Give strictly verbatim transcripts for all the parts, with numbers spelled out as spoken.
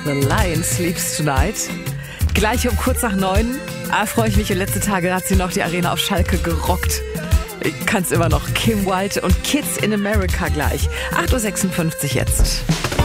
The Lion Sleeps Tonight. Gleich um kurz nach neun. Ah, freue ich mich. Und letzte Tage hat sie noch die Arena auf Schalke gerockt. Ich kann es immer noch. Kim Wilde und Kids in America gleich. acht Uhr sechsundfünfzig jetzt.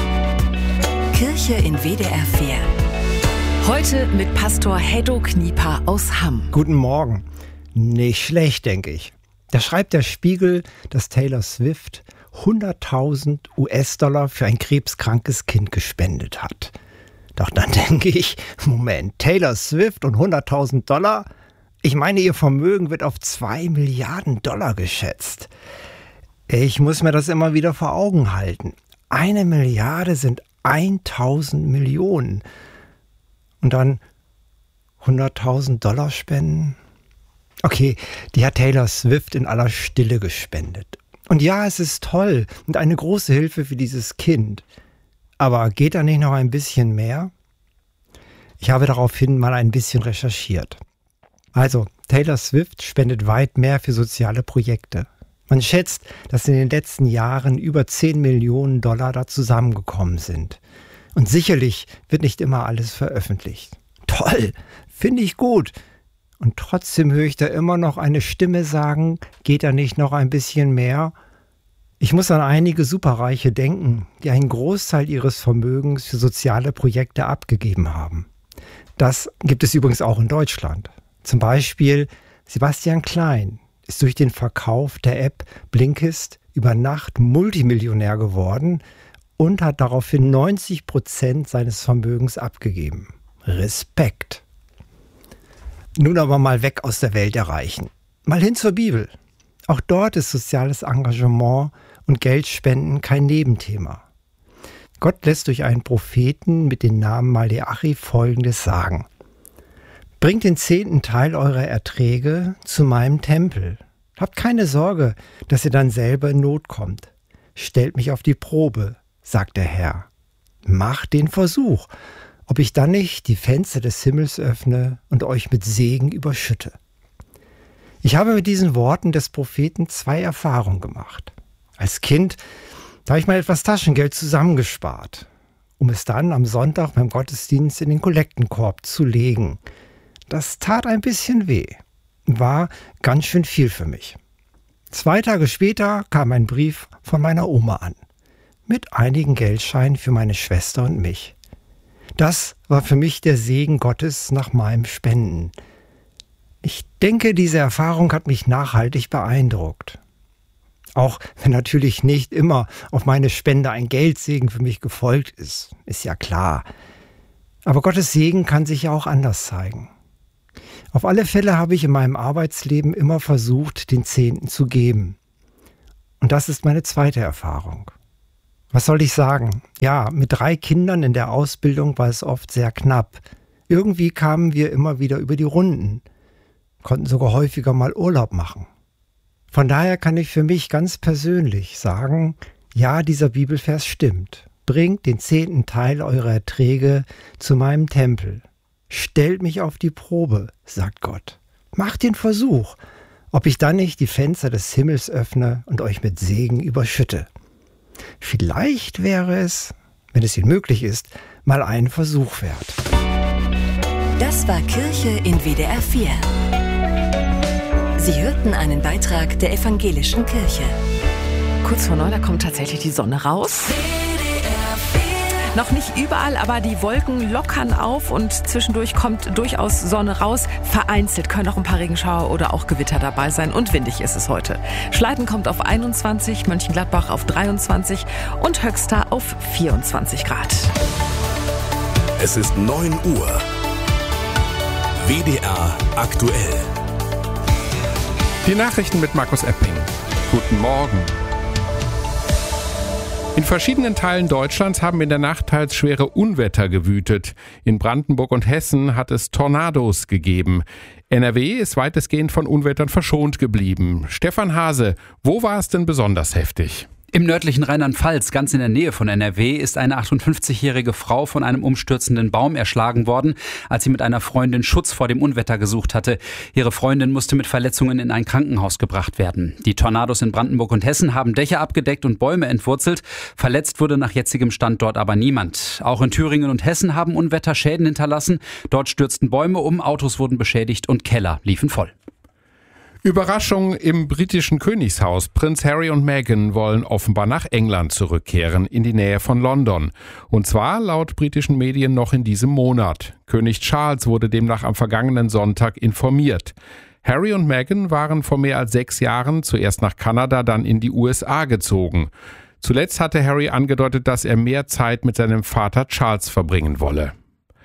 Kirche in W D R vier. Heute mit Pastor Heddo Knieper aus Hamm. Guten Morgen. Nicht schlecht, denke ich. Da schreibt der Spiegel, dass Taylor Swift hunderttausend U S-Dollar für ein krebskrankes Kind gespendet hat. Doch dann denke ich, Moment, Taylor Swift und hunderttausend Dollar? Ich meine, ihr Vermögen wird auf zwei Milliarden Dollar geschätzt. Ich muss mir das immer wieder vor Augen halten. Eine Milliarde sind tausend Millionen. Und dann hunderttausend Dollar spenden? Okay, die hat Taylor Swift in aller Stille gespendet. Und ja, es ist toll und eine große Hilfe für dieses Kind. Aber geht da nicht noch ein bisschen mehr? Ich habe daraufhin mal ein bisschen recherchiert. Also, Taylor Swift spendet weit mehr für soziale Projekte. Man schätzt, dass in den letzten Jahren über zehn Millionen Dollar da zusammengekommen sind. Und sicherlich wird nicht immer alles veröffentlicht. Toll, finde ich gut. Und trotzdem höre ich da immer noch eine Stimme sagen, geht da nicht noch ein bisschen mehr? Ich muss an einige Superreiche denken, die einen Großteil ihres Vermögens für soziale Projekte abgegeben haben. Das gibt es übrigens auch in Deutschland. Zum Beispiel Sebastian Klein ist durch den Verkauf der App Blinkist über Nacht Multimillionär geworden und hat daraufhin neunzig Prozent seines Vermögens abgegeben. Respekt! Nun aber mal weg aus der Welt der Reichen. Mal hin zur Bibel. Auch dort ist soziales Engagement und Geldspenden kein Nebenthema. Gott lässt durch einen Propheten mit dem Namen Maleachi Folgendes sagen. Bringt den zehnten Teil eurer Erträge zu meinem Tempel. Habt keine Sorge, dass ihr dann selber in Not kommt. Stellt mich auf die Probe, sagt der Herr. Macht den Versuch, ob ich dann nicht die Fenster des Himmels öffne und euch mit Segen überschütte. Ich habe mit diesen Worten des Propheten zwei Erfahrungen gemacht. Als Kind, da habe ich mal etwas Taschengeld zusammengespart, um es dann am Sonntag beim Gottesdienst in den Kollektenkorb zu legen. Das tat ein bisschen weh, war ganz schön viel für mich. Zwei Tage später kam ein Brief von meiner Oma an, mit einigen Geldscheinen für meine Schwester und mich. Das war für mich der Segen Gottes nach meinem Spenden. Ich denke, diese Erfahrung hat mich nachhaltig beeindruckt. Auch wenn natürlich nicht immer auf meine Spende ein Geldsegen für mich gefolgt ist, ist ja klar. Aber Gottes Segen kann sich ja auch anders zeigen. Auf alle Fälle habe ich in meinem Arbeitsleben immer versucht, den Zehnten zu geben. Und das ist meine zweite Erfahrung. Was soll ich sagen? Ja, mit drei Kindern in der Ausbildung war es oft sehr knapp. Irgendwie kamen wir immer wieder über die Runden, konnten sogar häufiger mal Urlaub machen. Von daher kann ich für mich ganz persönlich sagen, ja, dieser Bibelvers stimmt. Bringt den zehnten Teil eurer Erträge zu meinem Tempel. Stellt mich auf die Probe, sagt Gott. Macht den Versuch, ob ich dann nicht die Fenster des Himmels öffne und euch mit Segen überschütte. Vielleicht wäre es, wenn es Ihnen möglich ist, mal einen Versuch wert. Das war Kirche in W D R vier. Sie hörten einen Beitrag der Evangelischen Kirche. Kurz vor neun, da kommt tatsächlich die Sonne raus. Noch nicht überall, aber die Wolken lockern auf und zwischendurch kommt durchaus Sonne raus. Vereinzelt können auch ein paar Regenschauer oder auch Gewitter dabei sein und windig ist es heute. Schleiden kommt auf einundzwanzig, Mönchengladbach auf dreiundzwanzig und Höxter auf vierundzwanzig Grad. Es ist neun Uhr. W D R aktuell. Die Nachrichten mit Markus Epping. Guten Morgen. In verschiedenen Teilen Deutschlands haben in der Nacht teils schwere Unwetter gewütet. In Brandenburg und Hessen hat es Tornados gegeben. N R W ist weitestgehend von Unwettern verschont geblieben. Stefan Hase, wo war es denn besonders heftig? Im nördlichen Rheinland-Pfalz, ganz in der Nähe von N R W, ist eine achtundfünfzigjährige Frau von einem umstürzenden Baum erschlagen worden, als sie mit einer Freundin Schutz vor dem Unwetter gesucht hatte. Ihre Freundin musste mit Verletzungen in ein Krankenhaus gebracht werden. Die Tornados in Brandenburg und Hessen haben Dächer abgedeckt und Bäume entwurzelt. Verletzt wurde nach jetzigem Stand dort aber niemand. Auch in Thüringen und Hessen haben Unwetter Schäden hinterlassen. Dort stürzten Bäume um, Autos wurden beschädigt und Keller liefen voll. Überraschung im britischen Königshaus. Prinz Harry und Meghan wollen offenbar nach England zurückkehren, in die Nähe von London. Und zwar laut britischen Medien noch in diesem Monat. König Charles wurde demnach am vergangenen Sonntag informiert. Harry und Meghan waren vor mehr als sechs Jahren zuerst nach Kanada, dann in die U S A gezogen. Zuletzt hatte Harry angedeutet, dass er mehr Zeit mit seinem Vater Charles verbringen wolle.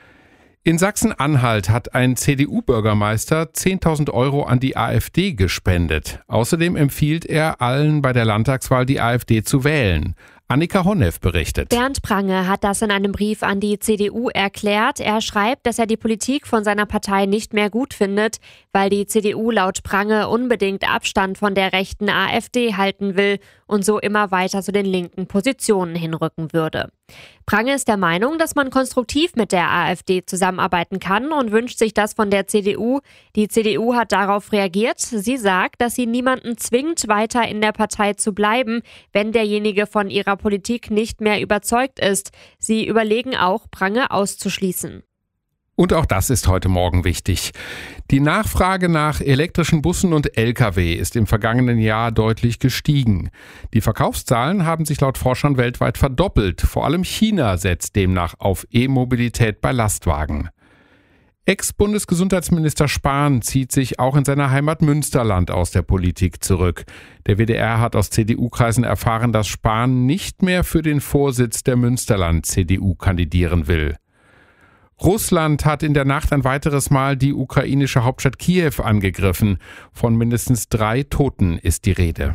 In Sachsen-Anhalt hat ein C D U-Bürgermeister zehntausend Euro an die AfD gespendet. Außerdem empfiehlt er allen bei der Landtagswahl die AfD zu wählen. Annika Honneff berichtet. Bernd Prange hat das in einem Brief an die C D U erklärt. Er schreibt, dass er die Politik von seiner Partei nicht mehr gut findet, weil die C D U laut Prange unbedingt Abstand von der rechten AfD halten will und so immer weiter zu den linken Positionen hinrücken würde. Prange ist der Meinung, dass man konstruktiv mit der AfD zusammenarbeiten kann und wünscht sich das von der C D U. Die C D U hat darauf reagiert. Sie sagt, dass sie niemanden zwingt, weiter in der Partei zu bleiben, wenn derjenige von ihrer Politik nicht mehr überzeugt ist. Sie überlegen auch, Prange auszuschließen. Und auch das ist heute Morgen wichtig. Die Nachfrage nach elektrischen Bussen und L K W ist im vergangenen Jahr deutlich gestiegen. Die Verkaufszahlen haben sich laut Forschern weltweit verdoppelt. Vor allem China setzt demnach auf E-Mobilität bei Lastwagen. Ex-Bundesgesundheitsminister Spahn zieht sich auch in seiner Heimat Münsterland aus der Politik zurück. Der W D R hat aus C D U-Kreisen erfahren, dass Spahn nicht mehr für den Vorsitz der Münsterland-C D U kandidieren will. Russland hat in der Nacht ein weiteres Mal die ukrainische Hauptstadt Kiew angegriffen. Von mindestens drei Toten ist die Rede.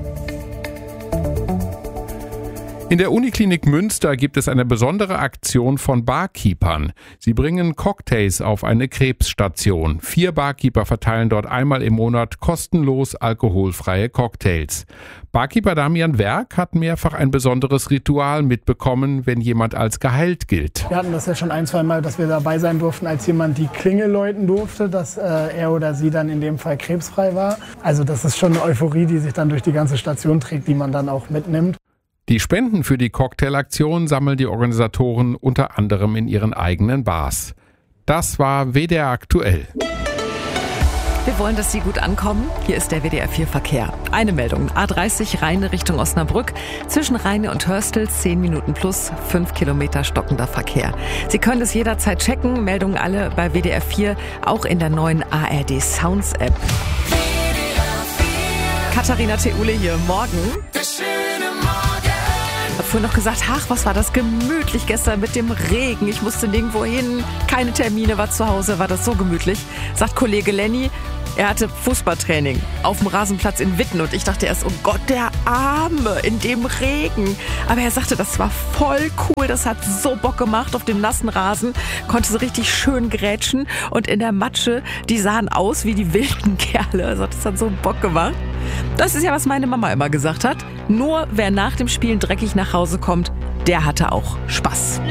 In der Uniklinik Münster gibt es eine besondere Aktion von Barkeepern. Sie bringen Cocktails auf eine Krebsstation. Vier Barkeeper verteilen dort einmal im Monat kostenlos alkoholfreie Cocktails. Barkeeper Damian Werk hat mehrfach ein besonderes Ritual mitbekommen, wenn jemand als geheilt gilt. Wir hatten das ja schon ein, zwei Mal, dass wir dabei sein durften, als jemand die Klingel läuten durfte, dass äh, er oder sie dann in dem Fall krebsfrei war. Also das ist schon eine Euphorie, die sich dann durch die ganze Station trägt, die man dann auch mitnimmt. Die Spenden für die Cocktailaktion sammeln die Organisatoren unter anderem in ihren eigenen Bars. Das war W D R aktuell. Wir wollen, dass Sie gut ankommen. Hier ist der W D R vier Verkehr. Eine Meldung. A dreißig Rheine Richtung Osnabrück. Zwischen Rheine und Hörstel zehn Minuten plus fünf Kilometer stockender Verkehr. Sie können es jederzeit checken. Meldungen alle bei W D R vier, auch in der neuen A R D Sounds App. Katharina Theule hier. Morgen. Ich habe vorhin noch gesagt, ach, was war das gemütlich gestern mit dem Regen. Ich musste nirgendwo hin, keine Termine, war zu Hause, war das so gemütlich. Sagt Kollege Lenny, er hatte Fußballtraining auf dem Rasenplatz in Witten und ich dachte erst, oh Gott, der Arme in dem Regen. Aber er sagte, das war voll cool, das hat so Bock gemacht auf dem nassen Rasen, konnte so richtig schön grätschen und in der Matsche, die sahen aus wie die wilden Kerle. Er sagt, das hat so Bock gemacht. Das ist ja, was meine Mama immer gesagt hat. Nur wer nach dem Spielen dreckig nach Hause kommt, der hatte auch Spaß.